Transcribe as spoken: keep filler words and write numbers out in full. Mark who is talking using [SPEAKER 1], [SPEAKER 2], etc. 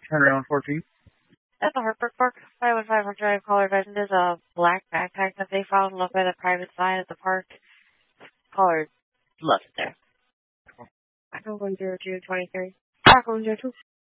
[SPEAKER 1] Henry on fourteen.
[SPEAKER 2] At the Hartford Park, five one five Drive, caller advised there's a black backpack that they found left by the private side at the park. Caller left it there. Echo one zero two twenty three. Echo one zero two.